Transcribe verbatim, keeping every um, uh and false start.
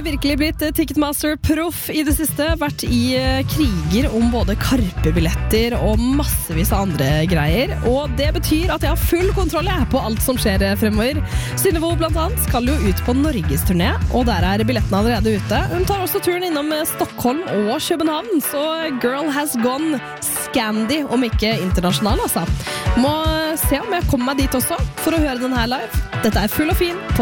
virkelig blitt Ticketmaster-proff i det siste. Vært i kriger om både Karpe-billetter og massevis av andre greier. Og det betyr at jeg har full kontroll på alt som skjer fremover. Synnevo blant annet skal jo ut på Norgesturné, og der er billettene allerede ute. Hun tar også turen innom Stockholm og København, så girl has gone Scandi, om ikke internasjonal, altså. Må se om jeg kommer meg dit også, for å høre den her live. Dette er Full og fin på